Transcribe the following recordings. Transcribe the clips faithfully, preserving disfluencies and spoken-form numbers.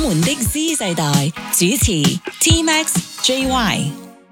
們的 Z 世代主持 T Max J Y。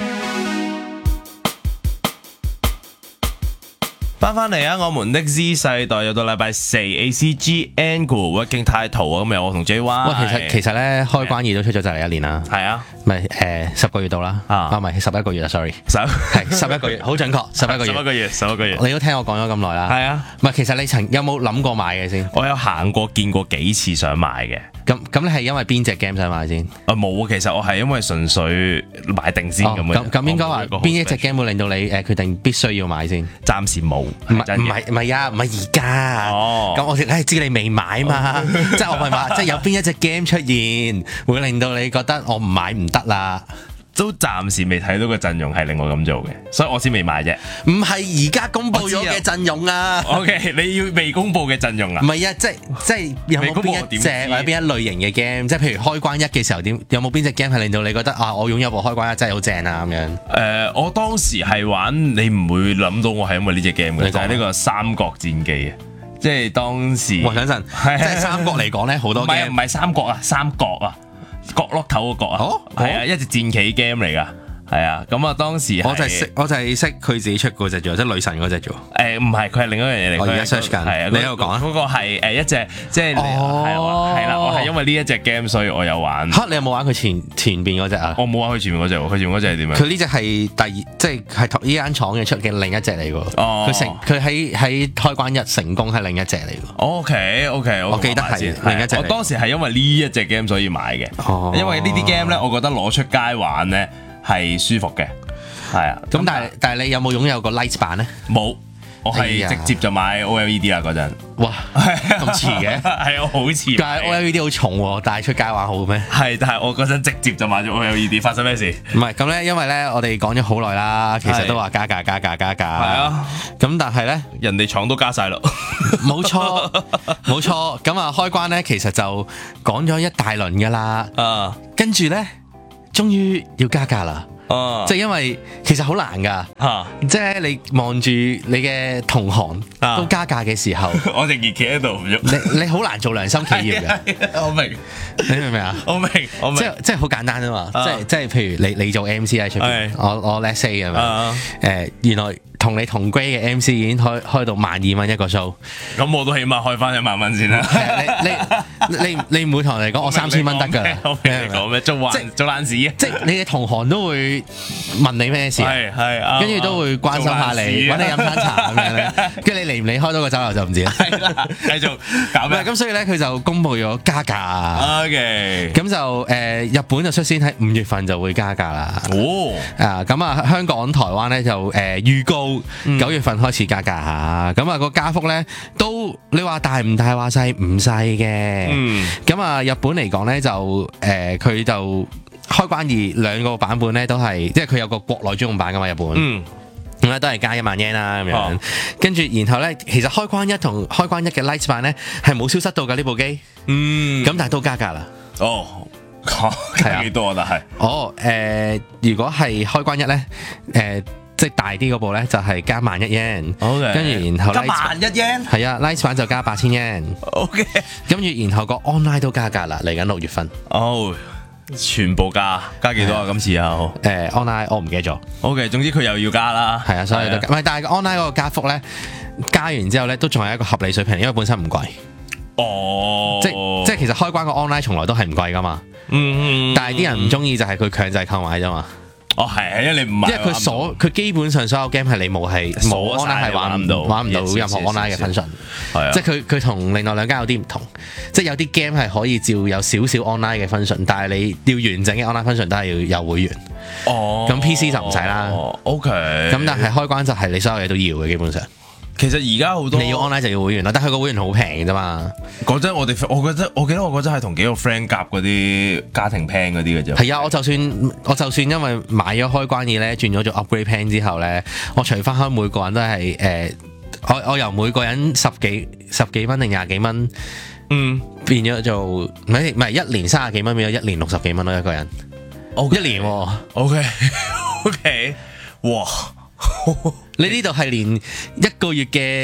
翻翻嚟啊！我們的 Z 世代又到禮拜四 A C G Angle Working Title 啊，咁又我同 J Y。 喂，其實其實咧開關二都出咗就嚟一年啦。 係啊， 咪誒十個月到啦。啊，唔係十一個月啊 ，sorry。 十係十一個月，好準確，十一個月。 十一個月，十一個月。 你都聽我講咗咁耐啦。 係啊。 唔係，其實你曾有冇諗過買嘅先？ 我有行過見過幾次想買嘅。 咁咁你係因為邊隻 game 想買先？ 啊冇，其實我係因為純粹買定先咁嘅。 咁咁應該話邊一隻 game 會令到你誒決定必須要買先？ 暫時冇。 唔係唔係唔係啊，唔係而家。哦。咁我哋係知你未買嘛，即係我咪話，即係有邊一隻 game 出現會令到你覺得我唔買唔得啦？ 都暫時未睇到個陣容係令我咁做嘅，所以我先未買啫。 唔係而家公佈咗嘅陣容啊 ！OK，你要未公佈嘅陣容啊？ 唔係啊，即係即係有冇邊一隻或者邊一類型嘅 game？即係譬如開關一嘅時候點？有冇邊隻 game 係令到你覺得啊，我擁有部開關一真係好正啊咁樣？誒、 呃，我當時係玩，你唔會諗到我係因為呢隻 game 嘅，就係呢個《三國戰記》啊！即係當時。 我等陣，即係三國嚟講咧，好多 game 唔係三國啊，三國啊。角落頭個角啊，係啊，一隻戰棋 game 嚟噶，係啊，咁啊當時我就係識，我就係識佢自己出嗰隻啫，即係女神嗰隻啫。 誒唔係，佢係另一樣嘢嚟。 我而家 search 緊，係啊，你喺度講啊。 嗰個係誒一隻，即係係係啦，我係因為呢一隻 game 所以我有玩。 嚇，你有冇玩佢前前邊嗰隻啊？ 我冇玩佢前面嗰隻喎，佢前面嗰隻係點樣？ 佢呢隻係第二，即係係同呢間廠嘅出嘅另一隻嚟㗎。哦，佢成佢喺喺開關一成功係另一隻嚟㗎。 OK OK， 我記得係另一隻。 我當時係因為呢一隻 game 所以買嘅。哦，因為呢啲 game 咧，我覺得攞出街玩咧係舒服嘅。係啊， 咁但係但係你有冇擁有個 Lite 版咧？ 冇，我係直接就買 O L E D 啦嗰陣。 哇，咁遲嘅？ 係啊，好遲。 但係 O L E D 好重喎，帶出街玩好咩？ 係，但係我嗰陣直接就買咗 O L E D， 發生咩事？ 唔係咁咧，因為咧我哋講咗好耐啦，其實都話加價加價加價。係啊， 咁但係咧， 人哋廠都加晒咯。 冇錯，冇錯。咁啊，開關咧其實就講咗一大輪㗎啦。啊，跟住咧，終於要加價啦。哦，即係因為其實好難噶，啊、即係你望住你嘅同行都加價嘅時候，啊、 我仍然企喺度唔喐。 你你好難做良心企業嘅。 我明， 你明唔明啊？ 我明，我明。 即係即係好簡單啊嘛！啊即係即係譬如你你做 M C 喺出邊，我我 let's say 咁樣，誒、啊呃、原來同你同 grade 嘅 M C 已經開開到萬二蚊一個 show， 咁我都起碼開翻一萬蚊先啦。 你你你你唔會同人哋講我三千蚊得㗎？ 我明你講咩？做壞做爛事啊！ 即係你嘅同行都會問你咩事， 係係， 跟住都會關心下你，揾你飲餐茶咁樣咧。跟住你離唔離開到個酒樓就唔知啦。 係啦，繼續搞咩？ 咁所以咧，佢就公佈咗加價。 OK， 咁就誒日本就率先喺五月份就會加價啦。哦，啊咁啊香港、台灣咧就誒預告九月份開始加價嚇。咁啊個加幅咧都你話大唔大話細唔細嘅。嗯。咁啊日本嚟講咧就誒佢就。開關二兩個版本咧都係，即係佢有個國內專用版噶嘛，日本，嗯，咁咧都係加一萬 yen 啦咁樣，跟住、哦、然後咧，其實開關一同開關一嘅 Lite 版咧係冇消失到噶呢部機，嗯，咁但係都加價啦， 哦，加幾多啊？但係， 哦，誒、呃，如果係開關一咧，誒、呃，即係大啲嗰部咧就係加萬一 yen，好嘅，跟住然後加萬一 yen， 係啊 ，Lite 版就加八千 yen，OK， 跟住然後個 online 都加價啦，嚟緊六月份，哦。 全部加加幾多啊？今次又誒 online 我唔記得咗。 OK，總之佢又要加啦。係啊，所以都加。唔係，但係 online 嗰個加幅咧，加完之後咧都仲係一個合理水平，因為本身唔貴。哦，即即係其實開關個 online 從來都係唔貴噶嘛。嗯，但係啲人唔中意就係佢強制購買啫嘛。 哦，係，因為你唔買， 因為佢所佢基本上所有 game 係你冇係冇 online 係玩唔到玩唔到任何 online 嘅 function，即係佢佢同另外兩間有啲唔同，即係有啲 game 係可以照有少少 online 嘅 function，但係你要完整嘅 online function 都係要有會員。哦，咁 P C 就唔使啦。 OK， 咁但係開關就係你所有嘢都要嘅基本上。 其實而家好多你要 online 就要會員啦，但係佢個會員好平嘅啫嘛。 嗰陣我哋我覺得我記得我嗰陣係同幾個 friend 夾嗰啲家庭 plan 嗰啲嘅啫。 係啊，我就算我就算因為買咗開關二咧，轉咗做 upgrade plan 之後咧，我除翻開每個人都係誒、呃，我我由每個人十幾十幾蚊定廿幾蚊，嗯，變咗做唔係唔係一年三十幾蚊變咗一年六十幾蚊咯一個人。Okay, 一年喎、哦。OK OK，哇！你呢度係連一個月嘅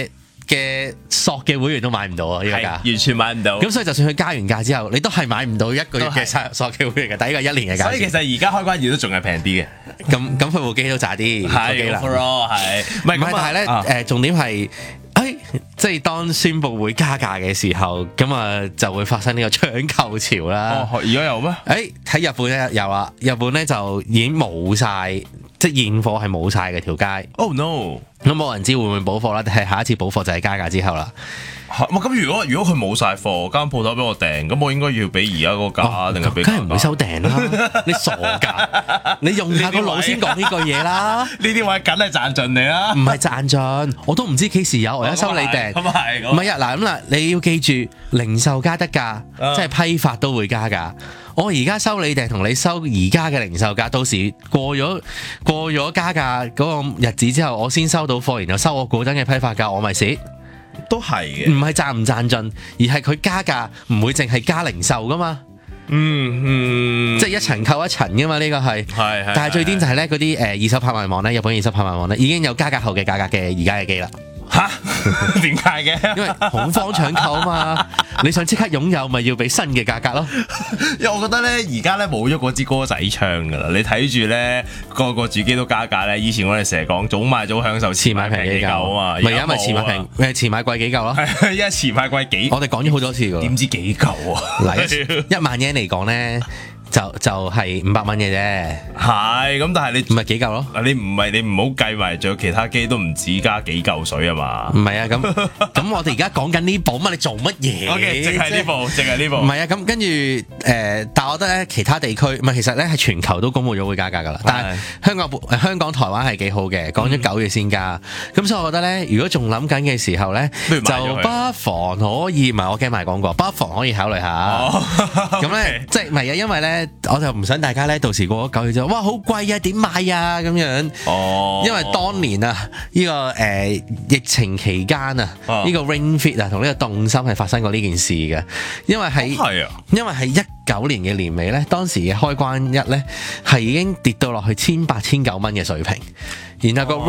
嘅索嘅會員都買唔到啊！呢個價完全買唔到。 咁所以就算佢加完價之後，你都係買唔到一個月嘅索嘅會員嘅，第一個一年嘅價。 所以其實而家開關易都仲係平啲嘅。 咁咁佢部機都渣啲， 係係，唔係唔係，但係咧誒重點係。誒，即係當宣佈會加價嘅時候，咁啊就會發生呢個搶購潮啦。 哦，而家有咩？ 誒，喺日本咧有啦，日本咧就已經冇晒，即係現貨係冇晒嘅條街。 Oh no！ 咁冇人知會唔會補貨啦？係下一次補貨就係加價之後啦。 咁如果如果佢冇晒貨，間鋪頭俾我訂，咁我應該要俾而家嗰個價定係俾？ 梗係唔會收訂啦！你傻㗎？你用下個腦先講呢句嘢啦！ 呢啲位梗係賺盡你啦！ 唔係賺盡，我都唔知幾時有，我而家收你訂。 咁係， 唔係啊！嗱咁啦，你要記住，零售加得價，即係批發都會加價。我而家收你訂同你收而家嘅零售價，到時過咗過咗加價嗰個日子之後，我先收到貨，然後收我嗰陣嘅批發價，我咪蝕。 都係嘅， 唔係賺唔賺盡，而係佢加價唔會淨係加零售噶嘛， 嗯嗯， 即係一層扣一層噶嘛，呢個係，係係，但係最癲就係咧嗰啲誒二手拍賣網咧，日本二手拍賣網咧已經有加價後嘅價格嘅而家嘅機啦。 吓？點解嘅？ 因為恐慌搶購啊嘛，你想即刻擁有咪要俾新嘅價格咯。 因為我覺得咧，而家咧冇咗嗰支歌仔唱噶啦，你睇住咧個個主機都加價咧。以前我哋成日講早買早享受，遲買平幾嚿啊嘛， 咪而家咪遲買平，誒遲買貴幾嚿咯。 係，而家遲買貴幾？我哋講咗好多次噶， 點知幾嚿啊？ 嗱，一萬yen嚟講咧。就就係五百蚊嘅啫， 係咁，但係你唔係幾嚿咯？ 你唔係你唔好計埋，仲有其他機都唔止加幾嚿水啊嘛？ 唔係啊，咁咁我哋而家講緊呢部嘛，你做乜嘢 ？OK，淨係呢部，淨係呢部。 唔係啊，咁跟住誒，但係我覺得咧，其他地區唔係，其實咧係全球都公佈咗會加價噶啦。但係香港、香港、台灣係幾好嘅，講咗九月先加。咁所以我覺得咧，如果仲諗緊嘅時候咧，就不妨可以，唔係我驚賣廣告，不妨可以考慮下。咁咧，即係唔係啊？因為咧。我就唔想大家咧，到時過咗九月之後，哇好貴啊，點買啊咁樣。哦，因為當年啊，呢、這個誒、呃、疫情期間啊，呢、哦、個 Ring Fit 啊，同呢個動心係發生過呢件事嘅。因為喺，係、哦、啊，因為喺一九年嘅年尾咧，當時嘅開關一咧係已經跌到落去千八千九蚊嘅水平，然後個。哦